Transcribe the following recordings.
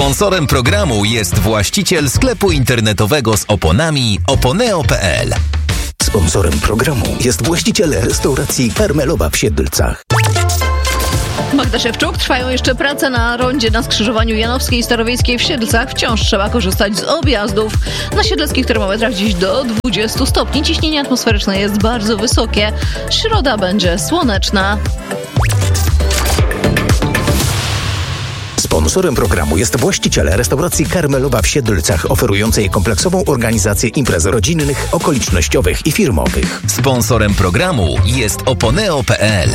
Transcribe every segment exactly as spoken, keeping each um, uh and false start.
Sponsorem programu jest właściciel sklepu internetowego z oponami oponeo kropka pe el. Sponsorem programu jest właściciel restauracji Karmelowa w Siedlcach. Magda Szewczuk. Trwają jeszcze prace na rondzie na skrzyżowaniu Janowskiej i Starowiejskiej w Siedlcach. Wciąż trzeba korzystać z objazdów. Na siedleckich termometrach dziś do dwudziestu stopni. Ciśnienie atmosferyczne jest bardzo wysokie. Środa będzie słoneczna. Sponsorem programu jest właściciel restauracji Karmelowa w Siedlcach, oferującej kompleksową organizację imprez rodzinnych, okolicznościowych i firmowych. Sponsorem programu jest oponeo kropka pe el.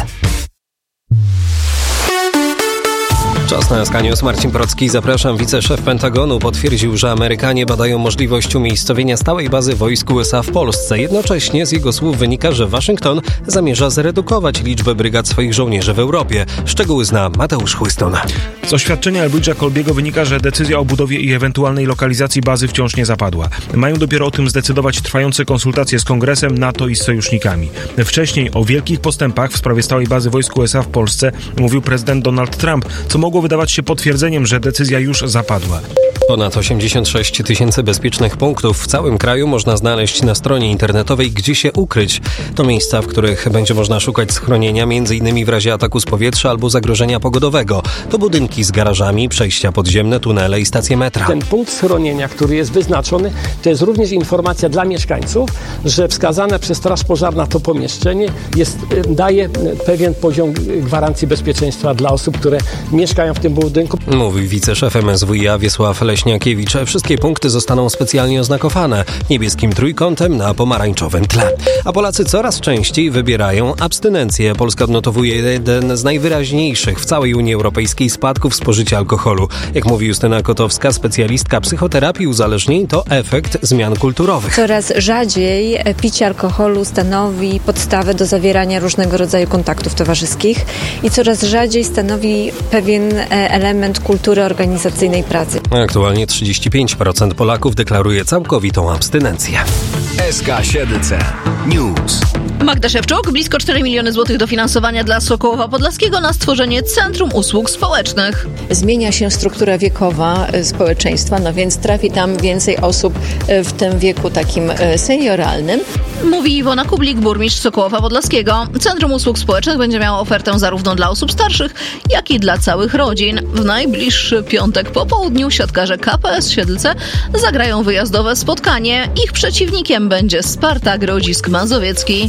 Czas na S K News. Marcin Procki, zapraszam. Wiceszef Pentagonu potwierdził, że Amerykanie badają możliwość umiejscowienia stałej bazy wojsk U S A w Polsce. Jednocześnie z jego słów wynika, że Waszyngton zamierza zredukować liczbę brygad swoich żołnierzy w Europie. Szczegóły zna Mateusz Chłyston. Z oświadczenia Elbridge'a Colbiego wynika, że decyzja o budowie i ewentualnej lokalizacji bazy wciąż nie zapadła. Mają dopiero o tym zdecydować trwające konsultacje z Kongresem, NATO i z sojusznikami. Wcześniej o wielkich postępach w sprawie stałej bazy wojsk U S A w Polsce mówił prezydent Donald Trump, co mogło wydawać się potwierdzeniem, że decyzja już zapadła. Ponad osiemdziesiąt sześć tysięcy bezpiecznych punktów w całym kraju można znaleźć na stronie internetowej Gdzie się ukryć. To miejsca, w których będzie można szukać schronienia m.in. w razie ataku z powietrza albo zagrożenia pogodowego. To budynki z garażami, przejścia podziemne, tunele i stacje metra. Ten punkt schronienia, który jest wyznaczony, to jest również informacja dla mieszkańców, że wskazane przez Straż Pożarna to pomieszczenie jest, daje pewien poziom gwarancji bezpieczeństwa dla osób, które mieszkają w tym budynku. Mówi wiceszef M S W i a Wiesław Leśniakiewicz. Wszystkie punkty zostaną specjalnie oznakowane niebieskim trójkątem na pomarańczowym tle. A Polacy coraz częściej wybierają abstynencję. Polska odnotowuje jeden z najwyraźniejszych w całej Unii Europejskiej spadków spożycia alkoholu. Jak mówi Justyna Kotowska, specjalistka psychoterapii uzależnień, to efekt zmian kulturowych. Coraz rzadziej picie alkoholu stanowi podstawę do zawierania różnego rodzaju kontaktów towarzyskich i coraz rzadziej stanowi pewien element kultury organizacyjnej pracy. Aktualnie trzydzieści pięć procent Polaków deklaruje całkowitą abstynencję. S K Siedlce News. Magda Szewczuk. Blisko cztery miliony złotych dofinansowania dla Sokołowa Podlaskiego na stworzenie Centrum Usług Społecznych. Zmienia się struktura wiekowa społeczeństwa, no więc trafi tam więcej osób w tym wieku takim senioralnym. Mówi Iwona Kublik, burmistrz Sokołowa Podlaskiego. Centrum Usług Społecznych będzie miało ofertę zarówno dla osób starszych, jak i dla całych rodzin. W najbliższy piątek po południu siatkarze K P S Siedlce zagrają wyjazdowe spotkanie. Ich przeciwnikiem będzie Spartak Grodzisk Mazowiecki.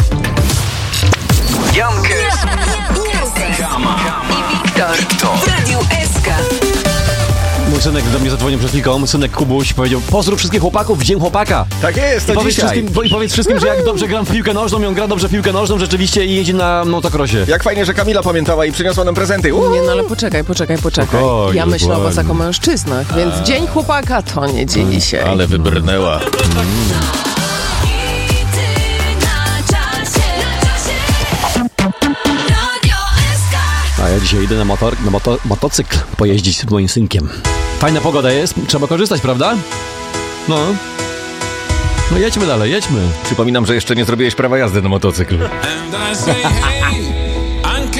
Jankę, Kama i Wiktor w Radiu S K. Mój synek do mnie zadzwonił przed chwilką, synek Kubuś, powiedział: pozdrów wszystkich chłopaków w Dzień Chłopaka. Tak jest, to I powiedz, dzisiaj. wszystkim, I powiedz wszystkim, że jak dobrze gram w piłkę nożną, ją gra dobrze w piłkę nożną rzeczywiście i jedzie na motocrossie. Jak fajnie, że Kamila pamiętała i przyniosła nam prezenty. Uuu. Nie, no ale poczekaj, poczekaj, poczekaj. Spokojnie, ja myślę dokładnie. o was jako mężczyznach, A. więc Dzień Chłopaka to nie dzień dzisiaj. Ale wybrnęła. Mm. A ja dzisiaj idę na, motor, na moto, motocykl pojeździć z moim synkiem. Fajna pogoda jest, trzeba korzystać, prawda? No. No jedźmy dalej, jedźmy. Przypominam, że jeszcze nie zrobiłeś prawa jazdy na motocykl.